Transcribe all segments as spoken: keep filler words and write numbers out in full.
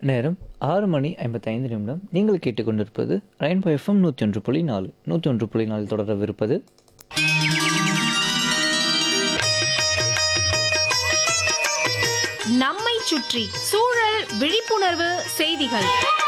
நேரம் ஆறு மணி ஐம்பத்தைந்து நிமிடம். நீங்கள் கேட்டுக்கொண்டிருப்பது ரெயின்போ எஃப்எம் நூற்றி ஒன்று புள்ளி நாலு நூற்றி ஒன்று புள்ளி நாலு தொடரவிருப்பது நம்மை சுற்றி சூழல் விழிப்புணர்வு செய்திகள்.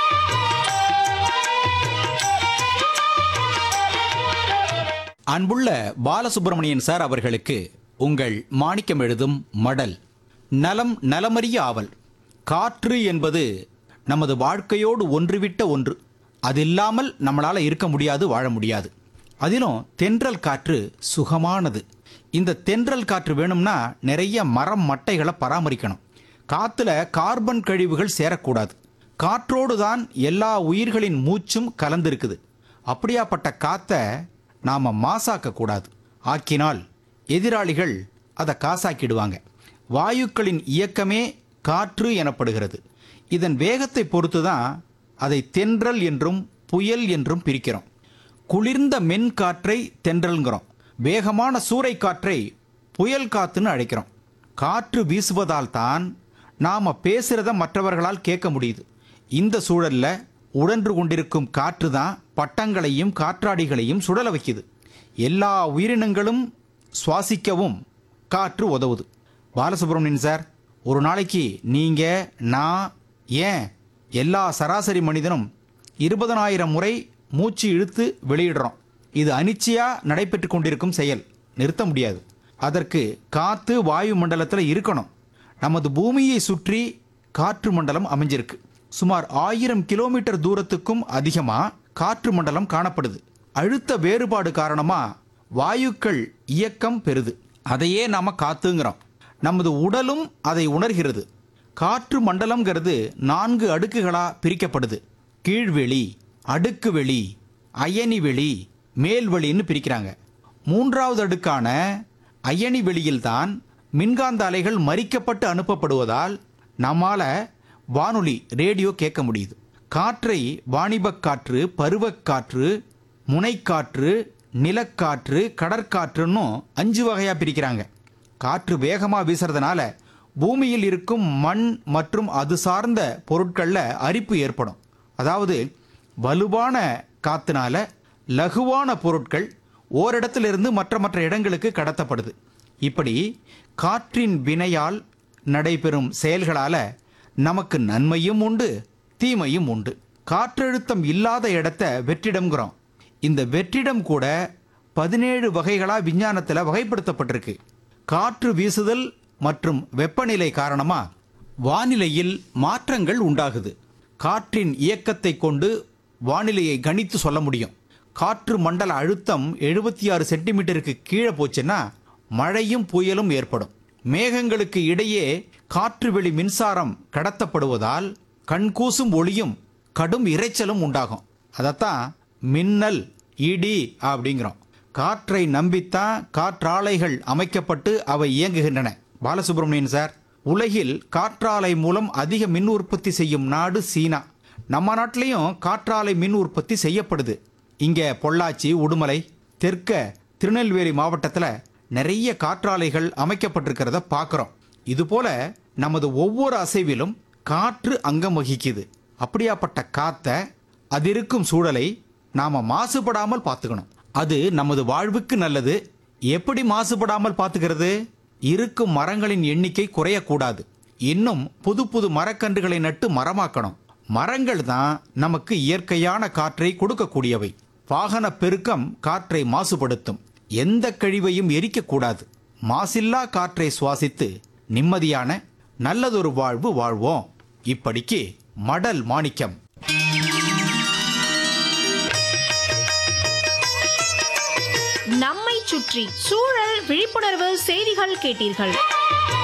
அன்புள்ள பாலசுப்ரமணியன் சார் அவர்களுக்கு உங்கள் மாணிக்கம் எழுதும் மடல். நலம் நலமறிய ஆவல். காற்று என்பது நமது வாழ்க்கையோடு ஒன்றுவிட்ட ஒன்று. அது இல்லாமல் நம்மளால் இருக்க முடியாது, வாழ முடியாது. அதிலும் தென்றல் காற்று சுகமானது. இந்த தென்றல் காற்று வேணும்னா நிறைய மரம் மட்டைகளை பராமரிக்கணும். காற்றுல கார்பன் கழிவுகள் சேரக்கூடாது. காற்றோடு தான் எல்லா உயிர்களின் மூச்சும் கலந்திருக்குது. அப்படியாப்பட்ட காற்றை நாம் மாசாக்கக்கூடாது. ஆக்கினால் எதிராளிகள் அதை காசாக்கிடுவாங்க. வாயுக்களின் இயக்கமே காற்று எனப்படுகிறது. இதன் வேகத்தை பொறுத்து தான் அதை தென்றல் என்றும் புயல் என்றும் பிரிக்கிறோம். குளிர்ந்த மென் காற்றை தென்றல்ங்கிறோம். வேகமான சூறை காற்றை புயல் காற்றுன்னு அழைக்கிறோம். காற்று வீசுவதால் தான் நாம் பேசுகிறத மற்றவர்களால் கேட்க முடியுது. இந்த சூழலில் உழன்று கொண்டிருக்கும் காற்று தான் பட்டங்களையும் காற்றாடிகளையும் சுழல வைக்குது. எல்லா உயிரினங்களும் சுவாசிக்கவும் காற்று உதவுது. பாலசுப்ரமணியன் சார், ஒரு நாளைக்கு நீங்கள், நான், ஏன் எல்லா சராசரி மனிதனும் இருபதனாயிரம் முறை மூச்சு இழுத்து வெளியிடுறோம். இது அனிச்சையாக நடைபெற்று கொண்டிருக்கும் செயல். நிறுத்த முடியாது. அதற்கு காற்று வாயு மண்டலத்தில் இருக்கணும். நமது பூமியை சுற்றி காற்று மண்டலம் அமைஞ்சிருக்கு. சுமார் ஆயிரம் கிலோமீட்டர் தூரத்துக்கும் அதிகமாக காற்று மண்டலம் காணப்படுது. அழுத்த வேறுபாடு காரணமாக வாயுக்கள் இயக்கம் பெறுது. அதையே நாம் காத்துங்கிறோம். நமது உடலும் அதை உணர்கிறது. காற்று மண்டலம்ங்கிறது நான்கு அடுக்குகளாக பிரிக்கப்படுது. கீழ்வெளி, அடுக்கு வெளி, அயனி வெளி, மேல்வெளின்னு பிரிக்கிறாங்க. மூன்றாவது அடுக்கான அயனி வெளியில்தான் மின்காந்த அலைகள் மறிக்கப்பட்டு அனுப்பப்படுவதால் நம்மால் வானொலி, ரேடியோ கேட்க முடியுது. காற்றை வாணிபக் காற்று, பருவக்காற்று, முனைக்காற்று, நிலக்காற்று, கடற்காற்றுன்னு அஞ்சு வகையாக பிரிக்கிறாங்க. காற்று வேகமாக வீசுறதுனால பூமியில் இருக்கும் மண் மற்றும் அது சார்ந்த பொருட்களில் அரிப்பு ஏற்படும். அதாவது வலுவான காற்றுனால லகுவான பொருட்கள் ஓரிடத்திலிருந்து மற்ற மற்ற இடங்களுக்கு கடத்தப்படுது. இப்படி காற்றின் வினையால் நடைபெறும் செயல்களால் நமக்கு நன்மையும் உண்டு, தீமையும் உண்டு. காற்றழுத்தம் இல்லாத இடத்த வெற்றிடம்ங்கிறோம். இந்த வெற்றிடம் கூட பதினேழு வகைகளாக விஞ்ஞானத்தில் வகைப்படுத்தப்பட்டிருக்கு. காற்று வீசுதல் மற்றும் வெப்பநிலை காரணமாக வானிலையில் மாற்றங்கள் உண்டாகுது. காற்றின் இயக்கத்தை கொண்டு வானிலையை கணித்து சொல்ல முடியும். காற்று மண்டல அழுத்தம் எழுபத்தி ஆறு சென்டிமீட்டருக்கு கீழே போச்சுன்னா மழையும் புயலும் ஏற்படும். மேகங்களுக்கு இடையே காற்று வெளி மின்சாரம் கடத்தப்படுவதால் கண்கூசும் ஒளியும் கடும் இரைச்சலும் உண்டாகும். அதைத்தான் மின்னல், இடி அப்படிங்கிறோம். காற்றை நம்பித்தான் காற்றாலைகள் அமைக்கப்பட்டு அவை இயங்குகின்றன. பாலசுப்ரமணியன் சார், உலகில் காற்றாலை மூலம் அதிக மின் உற்பத்தி செய்யும் நாடு சீனா. நம்ம நாட்டிலையும் காற்றாலை மின் உற்பத்தி செய்யப்படுது. இங்கே பொள்ளாச்சி, உடுமலை, தெற்க திருநெல்வேலி மாவட்டத்தில் நிறைய காற்றாலைகள் அமைக்கப்பட்டிருக்கிறத பார்க்குறோம். இதுபோல நமது ஒவ்வொரு அசைவிலும் காற்று அங்கம் வகிக்குது. அப்படியாப்பட்ட காற்றை, அது இருக்கும் சூழலை நாம் மாசுபடாமல் பார்த்துக்கணும். அது நமது வாழ்வுக்கு நல்லது. எப்படி மாசுபடாமல் பார்த்துக்கிறது? இருக்கும் மரங்களின் எண்ணிக்கை குறையக்கூடாது. இன்னும் புது புது மரக்கன்றுகளை நட்டு மரமாக்கணும். மரங்கள் தான் நமக்கு இயற்கையான காற்றை கொடுக்கக்கூடியவை. வாகன பெருக்கம் காற்றை மாசுபடுத்தும். எந்த கழிவையும் எரிக்கக்கூடாது. மாசில்லா காற்றை சுவாசித்து நிம்மதியான நல்லதொரு வாழ்வு வாழ்வோம். இப்படிக்கு மடல் மாணிக்கம். நம்மை சுற்றி சூழல் விழிப்புணர்வு செய்திகள் கேட்டீர்கள்.